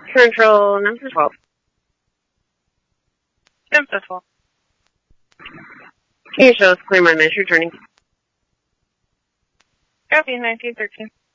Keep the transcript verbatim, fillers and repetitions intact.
Central, number twelve. Number twelve. Can you show us claim my measure journey? Copy, nineteen thirteen.